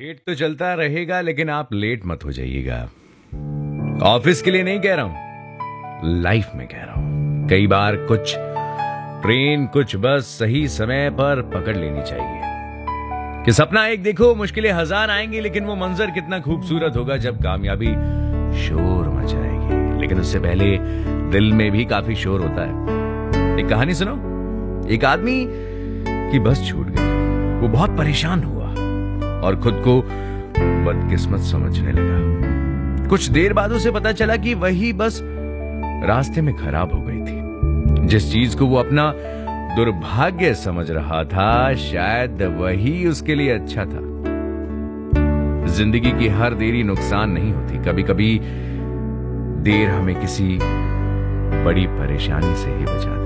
Late तो चलता रहेगा लेकिन आप लेट मत हो जाइएगा। ऑफिस के लिए नहीं कह रहा हूं, लाइफ में कह रहा हूं। कई बार कुछ ट्रेन कुछ बस सही समय पर पकड़ लेनी चाहिए। कि सपना एक देखो, मुश्किलें हजार आएंगी लेकिन वो मंजर कितना खूबसूरत होगा जब कामयाबी शोर मचाएगी। लेकिन उससे पहले दिल में भी काफी शोर होता है। एक कहानी सुनो। एक आदमी की बस छूट गई। वो बहुत परेशान हुआ और खुद को बदकिस्मत समझने लगा। कुछ देर बाद उसे पता चला कि वही बस रास्ते में खराब हो गई थी। जिस चीज को वो अपना दुर्भाग्य समझ रहा था, शायद वही उसके लिए अच्छा था। जिंदगी की हर देरी नुकसान नहीं होती। कभी कभी देर हमें किसी बड़ी परेशानी से ही बचाती है।